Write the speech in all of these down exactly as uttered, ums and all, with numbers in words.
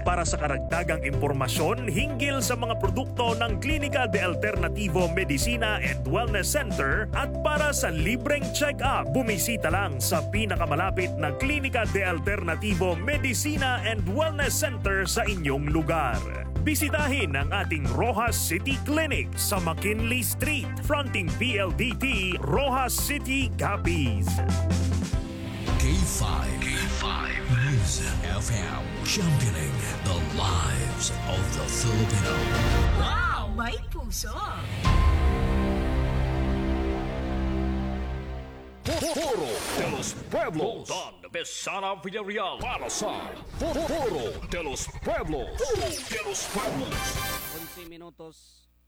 Para sa karagdagang impormasyon hinggil sa mga produkto ng Klinika de Alternativo Medicina and Wellness Center at para sa libreng check-up, bumisita lang sa pinakamalapit na Klinika de Alternativo Medicina and Wellness Center sa inyong lugar. Bisitahin ang ating Rojas City Clinic sa McKinley Street, fronting P L D T, Rojas City, Capiz. K five. K five. News F M. Championing the lives of the Filipino. Wow! May puso! Foro de los Pueblos. Don Besana Villarreal. Para sa Foro de los Pueblos. Foro de los Pueblos. eleven minutos.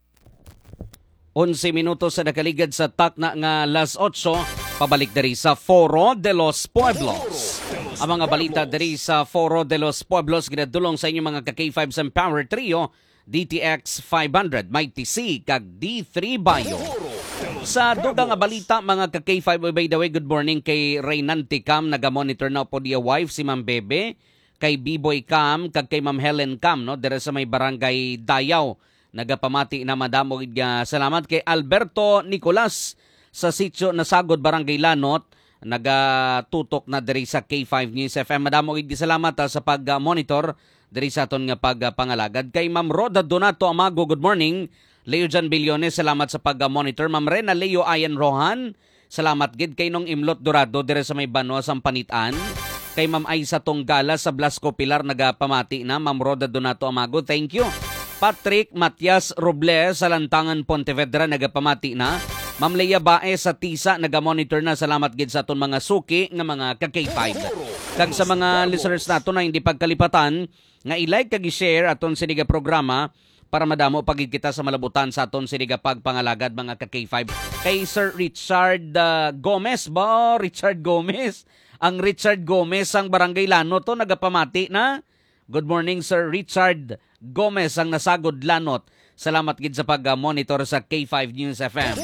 eleven minutos sa nakaligad sa takna nga alas otso. Pabalik diri sa Foro de los Pueblos. Ang mga balita diri sa Foro de los Pueblos ginadulong sa inyo mga ka-K five sa Power Trio, D T X five hundred, Mighty C, kag D three Bayo. Sa dugang nga balita mga ka-K five, by the way, good morning kay Reynante Cam, naga-monitor na po diya wife si Ma'am Bebe, kay B-Boy Cam, kag kay Ma'am Helen Cam, no, dere sa may barangay Dayaw. Nagapamati na madamo nga salamat kay Alberto Nicolas sa sitio Nasagod, Barangay Lanot, nagatutok na diri sa K five News F M. Madamo gid salamat uh, sa pag-monitor diri sa aton nga pagpangalagad. Kay Ma'am Roda Donato Amago, good morning. Leo Jan Billones, salamat sa pag-monitor. Ma'am Rena Leo Ayan Rohan, salamat gid kay nung Imlot Dorado dire sa may Banwa sa Panitan. Kay Ma'am Aisa Tonggala sa Blasco Pilar, nagapamati na. Ma'am Roda Donato Amago, thank you. Patrick Matias Robles sa Lantangan Pontevedra, nagapamati na. Ma'am Leia Bae sa Tisa, naga-monitor na. Salamat gid sa aton mga suki nga mga ka-K five. Kag sa mga listeners nato na hindi pagkalipatan, nga i-like kag i-share aton siniga programa para madamo pagid kita sa malabutan sa aton siniga pagpangalagad mga ka-K five. Kay Sir Richard uh, Gomez ba? Richard Gomez. Ang Richard Gomez ang Barangay Lanot to nagapamati na. Good morning Sir Richard Gomez ang Nasagod Lanot. Salamat gid sa pag-monitor sa K five News F M.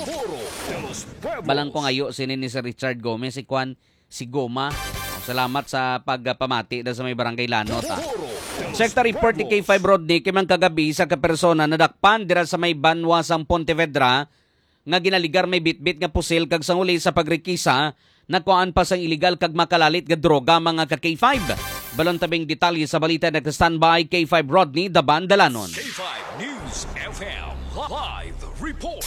Balang ko ngayo sinin ni Sir Richard Gomez, si Kwan, si Goma. Salamat sa pagpamati da sa may Barangay Lanot. Ah. Sector report ni K five Rodney kimang kagabi sa kapersona nadakpan dira sa may Banwa sang Pontevedra nga ginaligar may bitbit nga pusil kag sanguli sa pagrekisa nakuhaan pa sang illegal kag makalalit nga droga mga ka-K five. Balon tabing detalye sa balita nagka-standby K five Rodney Daban Dalanon. K five News F M Live Report.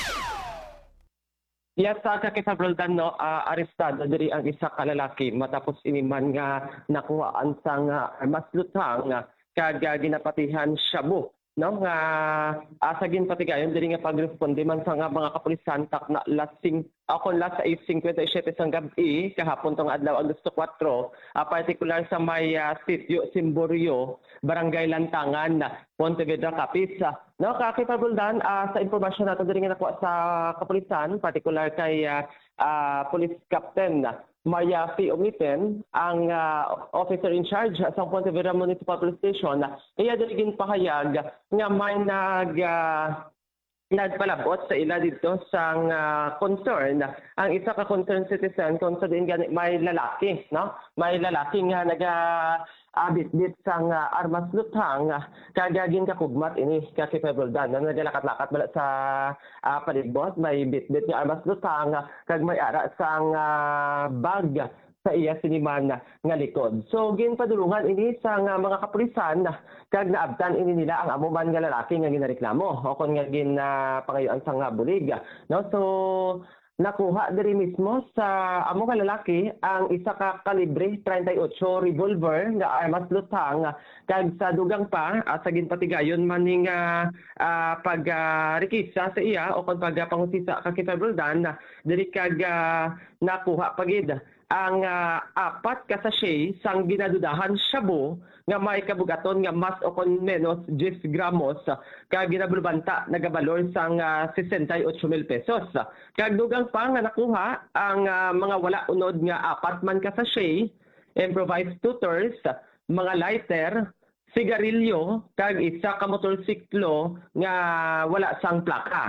Yes, sa kakisabrodan no, uh, arestado diri ang isa ka lalaki matapos iniman nga nakuhaan sang uh, mas lutang uh, kag uh, ginapatihan shabu no nga asagin patigayon diri nga pagresponde man sa nga mga kapulisan tak na lasing ako last sa eight fifty-seven sang gabi kahapon tong adlaw Agosto four uh, particular sa may uh, sitio Simborio Barangay Lantangan Pontevedra Capiz no kakipaguldan uh, sa impormasyon nato diri nga nakuha sa kapulisan particular kay uh, uh, Police Captain Maria P. Umiten, ang uh, officer in charge sa Pontevedra Municipal Police Station, iya dirigin pahayag nga may nag uh, nagpalabot sa ila dito sa uh, concern. Ang isa ka concerned citizen kung sa din gani may lalaki, no? May lalaki nga naga abit-bit sang uh, armas lutang uh, kagagin kakugmat ini kakipebuldan na nagalakat-lakat bala sa uh, palibot may bit-bit nga armas lutang uh, kag may ara sang uh, bag sa iya siniman uh, nga likod. So ginpadulungan ini sang uh, mga kapulisan uh, kag naabtan ini nila ang amo man nga lalaki nga ginareklamo o kon nga gin uh, pangayuan sang uh, bulig no. So nakuha diri mismo sa amo ka lalaki ang isa ka kalibre thirty-eight revolver nga armas lutang kag sa dugang pa uh, sa ginpatigayon man ning uh, uh, pagrekisa uh, sa iya o kon pagpangusisa ka kitabuldan uh, diri kag uh, nakuha pagid ang uh, apat ka sachet sang ginadudahan shabu nga may kabugaton nga mas o kon menos ten gramos kag ginabulbanta nagabalor sang uh, sixty-eight mil pesos. Kag dugang pa nga nakuha ang uh, mga wala unod nga apat man ka sachet, improvised tutors, mga lighter, sigarilyo kag isa ka motorsiklo nga wala sang plaka.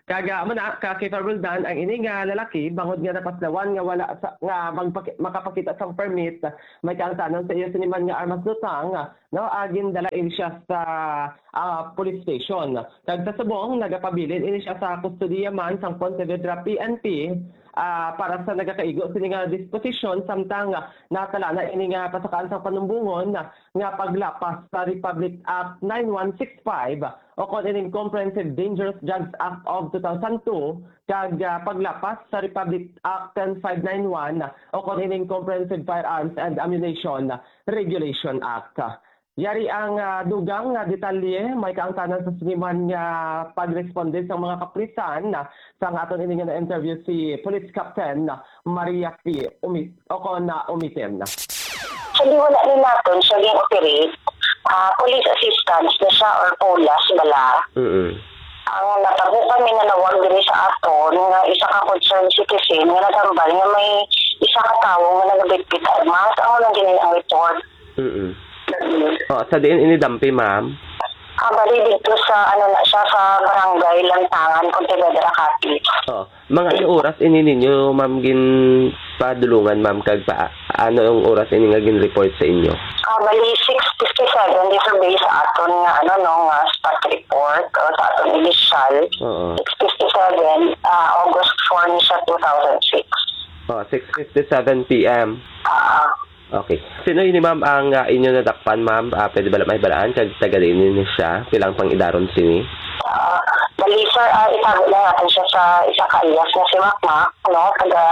Kaga mo na ka kay Roldan ang ini nga lalaki bangod nga napaslawan nga wala sa, nga magpaki, makapakita sang permit may kaangtanon sa iyo siniman nga armas lutang no agin dalain siya sa uh, police station. Kag sa subong nagapabilin ini siya sa kustodiya man sang Pontevedra P N P uh, para sa nagakaigo sini nga disposition samtang uh, natala na ini nga pasakaan sa panumbungon uh, nga paglapas sa Republic Act nine one six five o kon ining Comprehensive Dangerous Drugs Act of two thousand two kag uh, paglapas sa Republic Act ten five nine one o kon ining Comprehensive Firearms and Ammunition Regulation Act. Yari ang uh, dugang nga detalye may kaangtanan sa siniman nga pagresponde sa mga kapulisan na sa aton ini nga interview si Police Captain Maria P. Umit o kon na umitem na. Actually, wala rin natin siya yung operate. Uh, police assistance na siya or POLAS bala. Mm-hmm. Ang natabo kami na nawag din sa aton nga isa ka concerned citizen nga natambal nga may isa ka tao nga nagabitbit armas. Ang lang din ang report. Mm-hmm. Oh, sa diin inidampi, ma'am? Ah, bali dito sa, ano na siya, sa barangay Lantangan, Pontevedra, Cati. Oh, mga ilang oras ini ninyo, ma'am, gin padulungan, ma'am, kag pa, ano yung oras ini nga gin report sa inyo? Ah, bali six fifty-seven, di sa base sa aton nga, ano, no, nga spot report, o sa aton initial. Oo. six fifty-seven, uh, August fourth niya, two thousand six. Oh, six fifty-seven p m Ah, Okay. Sino yun, ma'am, ang uh, inyo natakpan, ma'am? Uh, pwede ba may balaan? Kag tagalin niyo siya? Pilang pang idaron sini? uh, bali, sir, uh, itago na natin siya sa isa ka-alias na si Makmak, no, taga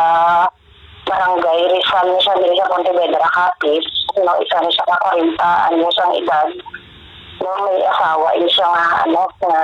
barangay Rizal na siya din sa Pontevedra, Capiz, no, isa na siya kakarinta, ano siyang edad, no, may asawa, isa nga, ano, na,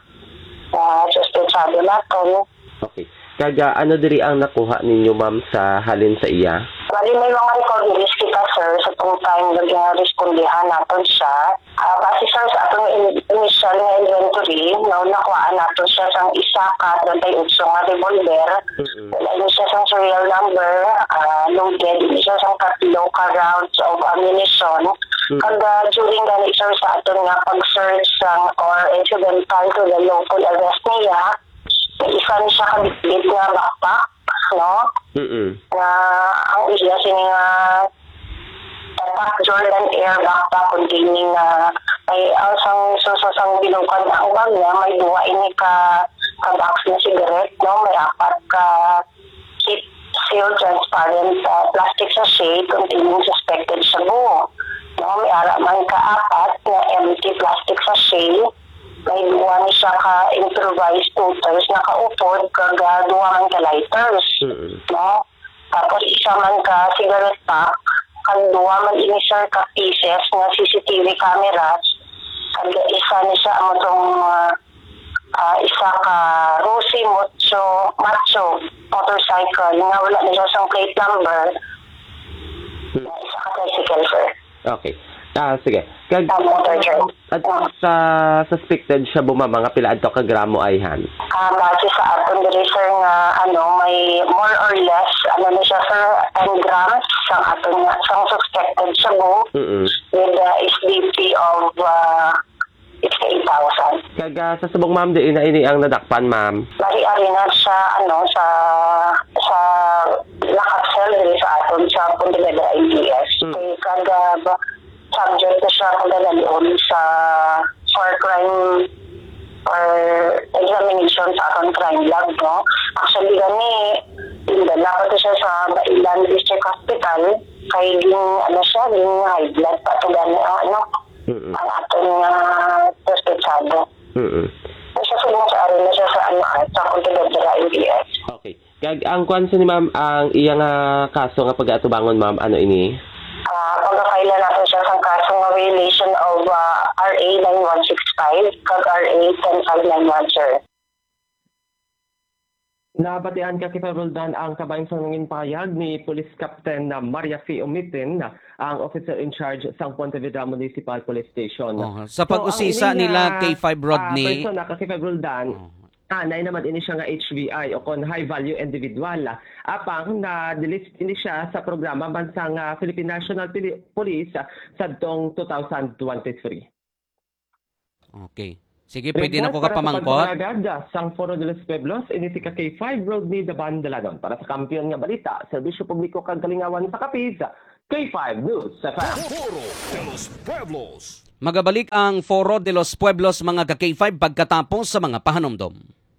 na suspetsado natin. Okay. Kag uh, ano diri ang nakuha ninyo, ma'am, sa halin sa iya? Bali, may mga recoveries kita, sir, sa itong time na ginrespondihan natin siya. Uh, kasi, sir, sa atong in- initial na inventory, no, nakuhaan natin siya sa isa ka, twenty-eight nga revolver. Mm-hmm. Wala yun siya sa serial number, uh, loaded, yun siya sa tatlo ka rounds of ammunition. Mm-hmm. Kag uh, during gani, sir, sa aton nga pag-search sang or incidental to the local arrest niya, may isa niya siya kabitbit nga backpack, no? Mm-hmm. Na ang iya sini nga tatak Jordan Air backpack containing na may asang susasang binukad na ang bag niya, may duwa ini ka ka box na cigarette, no? May apat ka kit sealed transparent uh, plastic sachet containing suspected shabu, no? May ara man ka apat na empty plastic sachet. May duwa ni siya ka improvised tutors na kaupod kag duwa man ka lighters. Mm-hmm. No? Tapos isa man ka cigarette pack, kag duwa man ini sir ka pieces nga C C T V cameras, kag isa ni siya ang itong uh, uh, isa ka Rossi Macho, Macho motorcycle nga wala na siya sa plate number. Mm-hmm. Isa ka tricycle, sir. Okay. Ah, sige. Kag Uh, motor drive. at sa suspected siya buma mga pila adto ka gramo ayhan. Ah, base sa aton diri sir nga ano may more or less ano na siya sir ten grams sa aton nga sa suspected shabu Mm-hmm. with the S D P of uh, sixty-eight thousand. Kag uh, sa subong, ma'am, di na ini ang nadakpan, ma'am. Bari-ari na sa ano sa sa lakasel diri sa aton sa Pontevedra A D S. Mm. Kay kada ba subject na siya pagdadaloon sa for crime or examination sa aton crime lab, no? Actually, gani, indala ko to siya sa Bailan District Hospital kay ging, ano siya, ging high blood pa to gani, ano, Mm-mm. ang aton nga suspetsado. Mm-mm. Siya subong sa arin na siya sa ano, sa Pontevedra A D S. Okay. Kag ang kwanso ni ma'am, ang iya nga kaso nga pag-atubangon, ma'am, ano ini? Uh, pagkakaila natin siya sa kaso nga violation of uh, R A nine one six five kag R A ten five nine one, sir. Nabatian ka kita Roldan ang kabayang sa nangin payag ni Police Captain na Maria F. Umitin, ang officer in charge sa Pontevedra Municipal Police Station. Oh, sa pag-usisa So, ang nila ining, kay Five Rodney, Uh, person na ka kita Roldan, Oh. anay naman ini siya nga H V I o kon high value individual. Apang na delist ini siya sa programa bansang uh, Philippine National Pili- Police uh, sa dong two thousand twenty-three. Okay. Sige, pwede na ko ka pamangkot. Report sang Foro de los Pueblos, initi ka K five Road ni Daban Dalagon. Para sa kampiyon nga balita, Serbisyo Publiko kag Kalingawan sa Kapid, K five News F M. Foro de los Pueblos. Magabalik ang Foro de los Pueblos mga ka-K five pagkatapos sa mga pahanomdom.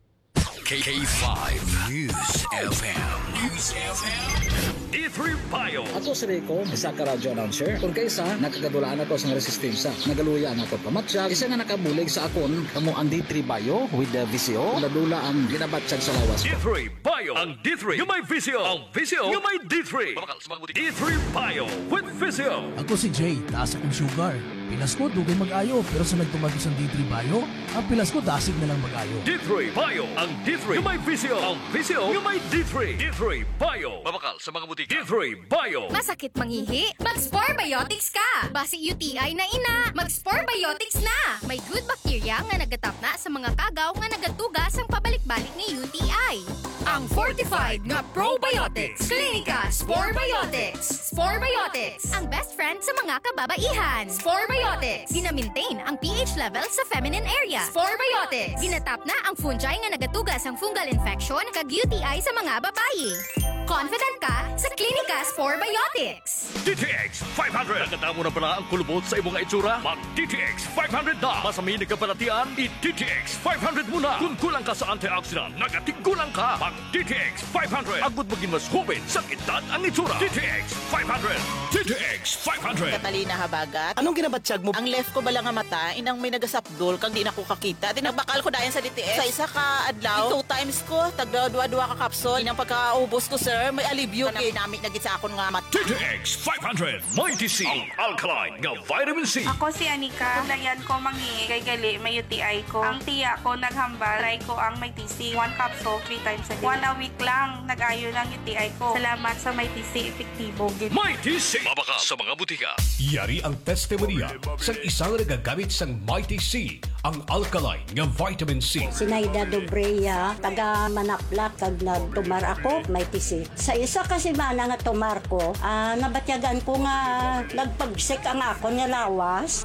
K five News F M. News F M. D three Payo. Ato si Rico, isa ka radio announcer. Kung kaysa, nakagadulaan ako sa resistensya. Nagaluya na ako pamatsyag. Isa nga nakabulig sa akon, kamo ang D three Bayo with the V C O. Ladula ang ginabatsyag sa lawas D ko. three Payo. Ang D three. Yung may visio. Ang visio. Yung may D three. D three Payo with visio. Ako si Jay, taas akong sugar. Pilas ko, dugay mag-ayo. Pero sa nagtumagos ang D three Bayo, ang pilas ko, dasig na lang mag-ayo. D three Payo. Ang D three. Yung may visio. Ang visio. Yung may D three. D three Payo. Mabakal sa mga butika. D three Payo. Masakit mangihi? Mag-Sporebiotics ka! Basi U T I na ina, mag-Sporebiotics na! May good bacteria nga nagatap na sa mga kagaw nga nagatugas ang pabalik-balik ni U T I. Ang fortified nga probiotics. Clinica Sporebiotics. Sporebiotics, ang best friend sa mga kababaihan. Sporebiotics, gina-maintain ang pH level sa feminine area. Sporebiotics, ginatap na ang fungi nga nagatugas ang fungal infection kag U T I sa mga babayi. Confident ka sa Clinica Sporebiotics. D T X five hundred. Naganda mo na pala ang kulubot sa imong itsura? Mag-D T X five hundred na. Masami na kapalatian, i-D T X five hundred muna. Kung kulang ka sa antioxidant, nagatigkulang ka. Mag-D T X five hundred. Agud maging mas hubin sa kitad ang itsura. D T X five hundred. D T X five hundred. Katalina Habagat. Anong ginabatsyag mo? Ang left ko bala nga mata, inang may nagasapdol kang di na ko kakita. Tinagbakal ko dayan sa D T X. Sa isa ka adlaw, two times ko, tagdawa-dua ka kapsol. Inang pagkaubos ko, sir, may alibyo. Kanang dinamit na gid sa akon nga mata. D T X five hundred. Mighty C. Ang alkaline nga vitamin C. Ako si Anika. Dayan ko mangi kay gali may U T I ko. Ang tiya ko naghambal. Try ko ang may T C. One capsule, three times a day. One a week lang. Nag-ayo lang U T I ko. Salamat sa may T C. Epektibo. Mighty C. Mabaka sa mga butika. Yari ang testimonya sa isang nagagamit sang Mighty C. Ang alkaline nga vitamin C. Sinaida Dobreya, taga Manaplak, kag nagtumar ako, may T C. Sa isa kasi mana nga tumar ko, ah, nabatyagan ko nga nagpagsik ang ako nga lawas.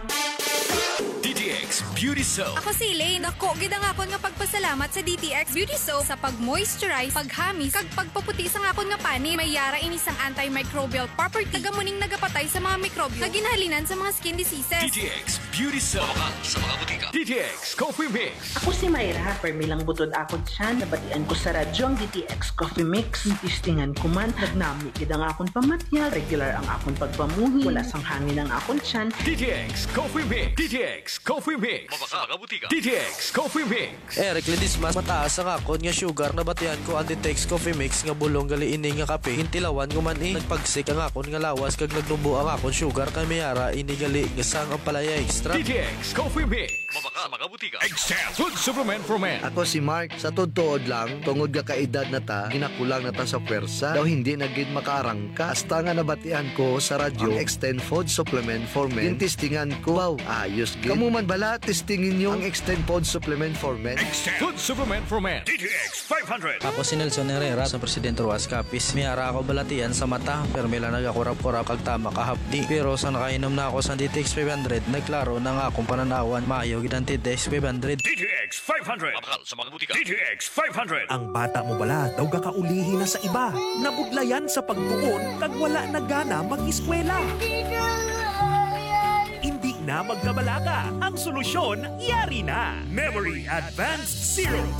D T X Beauty Soap. Ako si Elaine. Dako gid ang akon nga pagpasalamat sa D T X Beauty Soap sa pag-moisturize, paghamis, kag pagpaputi sa akon nga pani. May yara ini sang antimicrobial property. Tagamuning nagapatay sa mga mikrobyo nga ginahalinan sa mga skin diseases. D T X Beauty Soap. Sa mga butika. D T X Coffee Mix. Ako si Mayra. Permilang butod akon siya. Nabatian ko sa radyo ang D T X Coffee Mix. Tistingan ko man. Nagnami gid ang akon pamatya. Regular ang akon pagpamuhi. Wala sang hangin ang akon siyan. D T X Coffee Mix. D T X Coffee Mix. Mabaka mga butika. D T X Coffee Mix. Eric Ledismas, mataas ang akon nga sugar na batian ko ang D T X Coffee Mix nga bulong gali ini nga kape. Hintilawan ko man eh. Nagpagsik ang akon nga lawas kag nagnubo ang akon sugar kay mayara ini gali nga sang ang palaya extra. D T X Coffee Mix. Mabaka sa mga butika. Extend Food Supplement for Men. Ako si Mark. Sa totoo lang, tungod ka kaedad na ta, ginakulang na ta sa pwersa. Daw hindi na gid makaarangka. Hasta nga nabatian ko sa radyo, Extend Food Supplement for Men. Tintistingan ko, wow, ayos gid. Kamu man bala, testingin nyo ang Extend Food Supplement for Men. Extend Food Supplement for Men. D T X five hundred. Ako si Nelson Herrera sa Presidente Ruas Capiz. Miyara ako balatian sa mata, pero may lang nagakurap-kurap kag tama kahapdi. Pero sa nakainom na ako sa D T X five hundred, nagklaro na nga akong pananawan, maayo gid ang D T X five hundred. D T X five hundred. Mabakal sa mga butika. D T X five hundred. Ang bata mo bala daw gakaulihi na sa iba. Nabudlayan sa pagtuon kag wala na gana mag-eskwela. Hindi na magkabalaka. Ang solusyon, yari na. Memory Advanced Zero.